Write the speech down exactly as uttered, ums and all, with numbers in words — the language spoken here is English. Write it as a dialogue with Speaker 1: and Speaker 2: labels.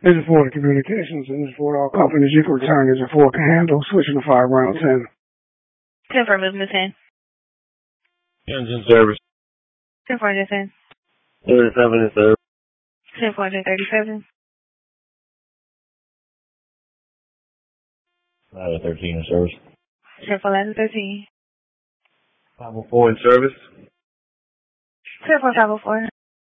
Speaker 1: This is Ford Communications, and this is for all companies. You can return this Ford can handle. Switching to five round ten.
Speaker 2: ten for movement ten.
Speaker 3: Engine service.
Speaker 2: ten for ten.
Speaker 3: thirty-seven in service.
Speaker 2: ten for thirty-seven.
Speaker 3: Ladder thirteen in service.
Speaker 2: ten for ladder thirteen.
Speaker 3: five oh four in service.
Speaker 2: ten for five oh four.